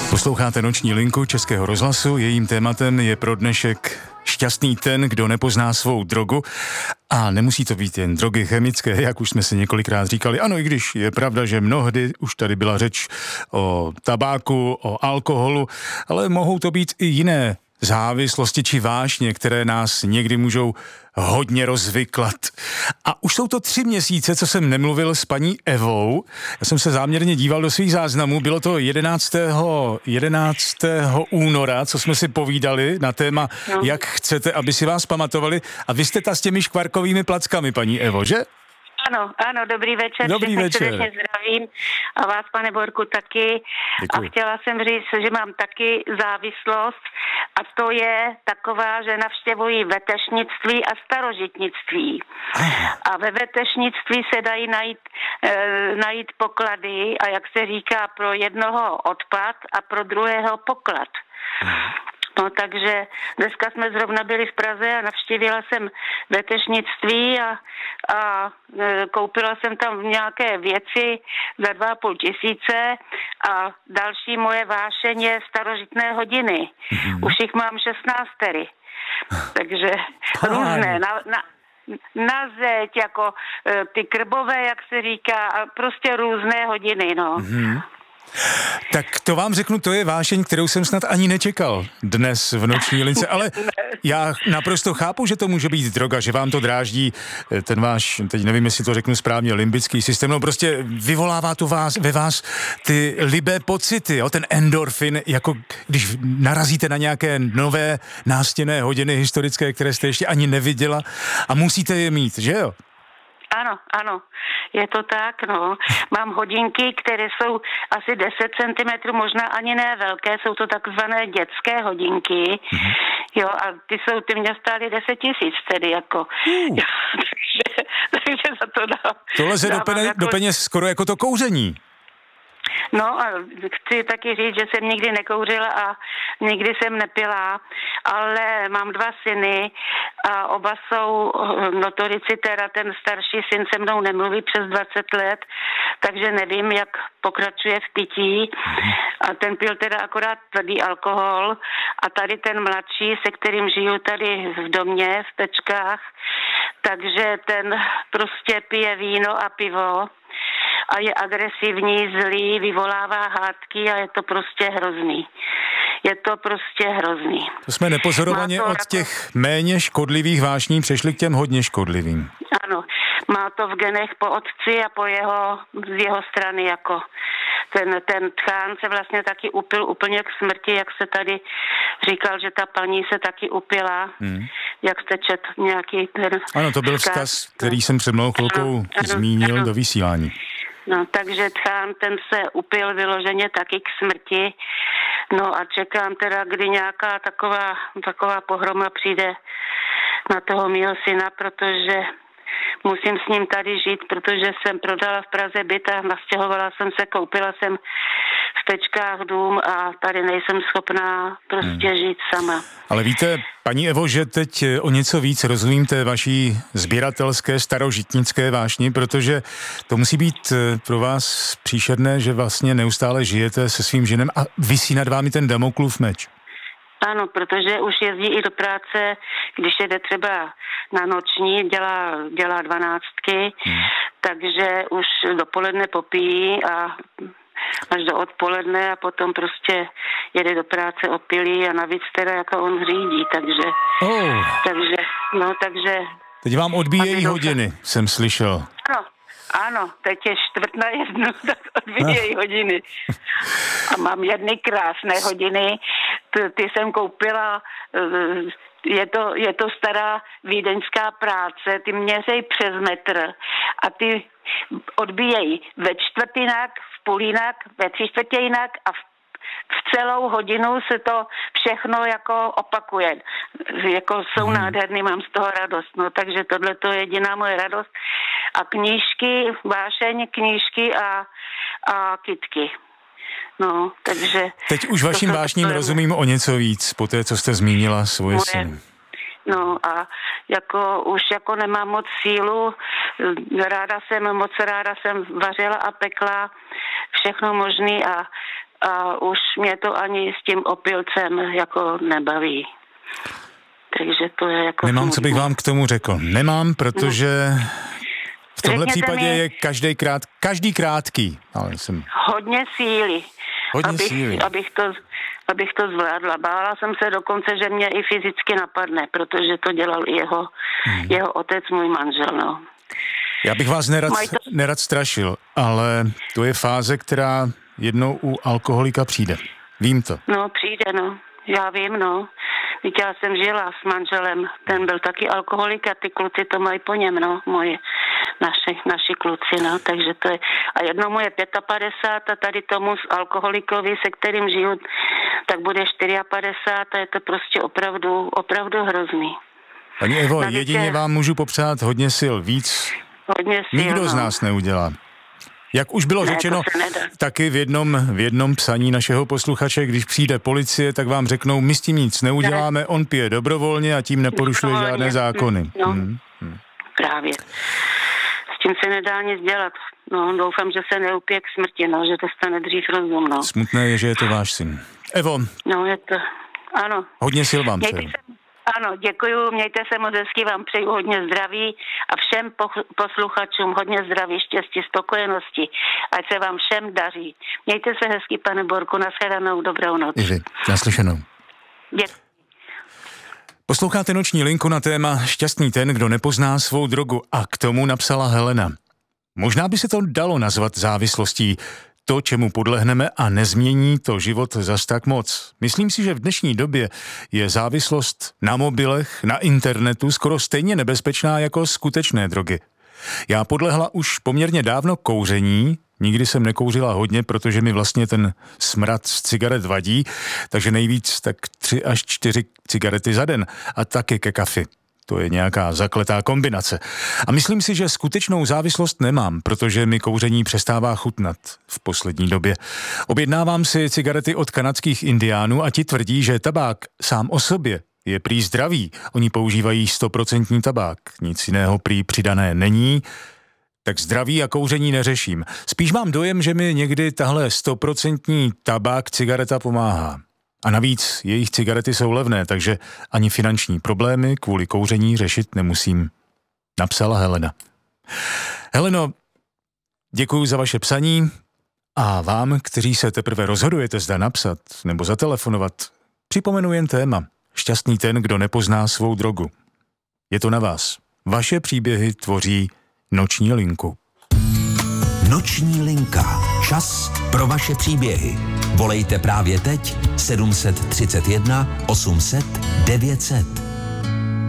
Posloucháte Noční linku Českého rozhlasu, jejím tématem je pro dnešek šťastný ten, kdo nepozná svou drogu. A nemusí to být jen drogy chemické, jak už jsme si několikrát říkali. Ano, i když je pravda, že mnohdy už tady byla řeč o tabáku, o alkoholu, ale mohou to být i jiné závislosti či vášně, které nás někdy můžou hodně rozvyklat. A už jsou to 3 měsíce, co jsem nemluvil s paní Evou. Já jsem se záměrně díval do svých záznamů. Bylo to 11. února, co jsme si povídali na téma, jak chcete, aby si vás pamatovali. A vy jste ta s těmi škvarkovými plackami, paní Evo, že? Ano, dobrý večer. Dobrý večer. Srdečně zdravím a vás, pane Borku, taky. Děkuji. A chtěla jsem říct, že mám taky závislost a to je taková, že navštěvuji vetešnictví a starožitnictví. A ve vetešnictví se dají najít poklady a jak se říká, pro jednoho odpad a pro druhého poklad. No, takže dneska jsme zrovna byli v Praze a navštívila jsem vetešnictví a koupila jsem tam nějaké věci za 2,5 tisíce a další moje vášeň je starožitné hodiny. Už jich mám 16. Takže různé, na zeď, jako ty krbové, jak se říká, a prostě různé hodiny, no. Tak to vám řeknu, to je vášeň, kterou jsem snad ani nečekal dnes v Noční lince, ale já naprosto chápu, že to může být droga, že vám to dráždí ten váš, teď nevím, jestli to řeknu správně, limbický systém, no prostě vyvolává to ve vás ty libé pocity, jo, ten endorfin, jako když narazíte na nějaké nové nástěnné hodiny historické, které jste ještě ani neviděla a musíte je mít, že jo? Ano, je to tak, no. Mám hodinky, které jsou asi 10 cm, možná ani ne velké, jsou to takzvané dětské hodinky, jo, a ty mě stály 10 000 tedy, jako. Takže za to dám. To leze do peněz skoro jako to kouření. No a chci taky říct, že jsem nikdy nekouřila a nikdy jsem nepila, ale mám 2 syny a oba jsou notorici, teda ten starší syn se mnou nemluví přes 20 let, takže nevím, jak pokračuje v pití a ten pil teda akorát tvrdý alkohol a tady ten mladší, se kterým žiju tady v domě, v Pečkách, takže ten prostě pije víno a pivo a je agresivní, zlý, vyvolává hádky a je to prostě hrozný. To jsme nepozorovaně od těch méně škodlivých vášní přešli k těm hodně škodlivým. Ano, má to v genech po otci a z jeho strany jako. Ten tchán se vlastně taky upil úplně k smrti, jak se tady říkal, že ta paní se taky upila, jak jste čet nějaký ten... Ano, to byl vzkaz, který jsem před mnou chvilkou zmínil do vysílání. No, takže tchán, ten se upil vyloženě taky k smrti. No a čekám teda, kdy nějaká taková pohroma přijde na toho mýho syna, protože musím s ním tady žít, protože jsem prodala v Praze byt a nastěhovala jsem se, koupila jsem v Pečkách dům a tady nejsem schopná prostě žít sama. Ale víte, paní Evo, že teď o něco víc rozumím té vaší sběratelské starožitnické vášni, protože to musí být pro vás příšerné, že vlastně neustále žijete se svým ženem a visí nad vámi ten Damoklův meč. Ano, protože už jezdí i do práce, když jede třeba na noční, dělá 12, takže už dopoledne popíjí a až do odpoledne a potom prostě jede do práce opilý a navíc teda jako on řídí, takže... Teď vám odbíjejí hodiny, jsem slyšel. Ano, teď je 1:45, tak odvíjejí hodiny. A mám jedny krásné hodiny, ty jsem koupila, je to stará vídeňská práce, ty měřejí přes metr a ty odbíjejí ve čtvrtinak, v půlinak, ve 3/4 a v celou hodinu se to všechno jako opakuje. Jako jsou nádherný, mám z toho radost. No, takže tohle to je jediná moje radost. A vášeň knížky a kytky. No, takže... Teď už vašim vášním rozumím o něco víc, po té, co jste zmínila svoje syny. No a už nemám moc sílu, moc ráda jsem vařila a pekla všechno možný a a už mě to ani s tím opilcem jako nebaví. Takže to je jako... Nemám, co bych vám k tomu řekl. Nemám, protože v tomhle případě je každý krátký. Ale jsem... Hodně síly. Abych to zvládla. Bála jsem se dokonce, že mě i fyzicky napadne, protože to dělal jeho otec, můj manžel, no. Já bych vás nerad strašil, ale to je fáze, která jednou u alkoholika přijde. Vím to. No, přijde, no. Já vím, no. Teď já jsem žila s manželem, ten byl taky alkoholik a ty kluci to mají po něm, no, naši kluci, no, takže to je, a jednomu je 55 a tady tomu z alkoholikovi, se kterým žiju, tak bude 54 a je to prostě opravdu hrozný. Paní Evo, jedině vám můžu popřát hodně sil, víc nikdo z nás neudělá. Jak už bylo řečeno, taky v jednom psaní našeho posluchače, když přijde policie, tak vám řeknou, my s tím nic neuděláme, on pije dobrovolně a tím neporušuje žádné zákony. No, právě. S tím se nedá nic dělat. No, doufám, že se neupije k smrti, no, že dostane dřív rozum, no. Smutné je, že je to váš syn. Evo. No, je to, ano. Hodně sil vám přeju. Ano, děkuju, mějte se moc hezky, vám přeju hodně zdraví a všem posluchačům hodně zdraví, štěstí, spokojenosti, ať se vám všem daří. Mějte se hezky, pane Borku, nashledanou, dobrou noc. I vy, naslyšenou. Děkuji. Posloucháte Noční linku na téma Šťastný ten, kdo nepozná svou drogu, a k tomu napsala Helena. Možná by se to dalo nazvat závislostí, to, čemu podlehneme, a nezmění to život zas tak moc. Myslím si, že v dnešní době je závislost na mobilech, na internetu skoro stejně nebezpečná jako skutečné drogy. Já podlehla už poměrně dávno kouření, nikdy jsem nekouřila hodně, protože mi vlastně ten smrad z cigaret vadí, takže nejvíc tak 3 až 4 cigarety za den a taky ke kafi. To je nějaká zakletá kombinace. A myslím si, že skutečnou závislost nemám, protože mi kouření přestává chutnat v poslední době. Objednávám si cigarety od kanadských indiánů a ti tvrdí, že tabák sám o sobě je prý zdravý. Oni používají 100% tabák, nic jiného prý přidané není, tak zdraví a kouření neřeším. Spíš mám dojem, že mi někdy tahle 100% tabák cigareta pomáhá. A navíc jejich cigarety jsou levné, takže ani finanční problémy kvůli kouření řešit nemusím, napsala Helena. Heleno, děkuji za vaše psaní a vám, kteří se teprve rozhodujete, zda napsat nebo zatelefonovat, připomenu jen téma. Šťastný ten, kdo nepozná svou drogu. Je to na vás. Vaše příběhy tvoří Noční linku. Noční linka. Čas pro vaše příběhy. Volejte právě teď 731 800 900.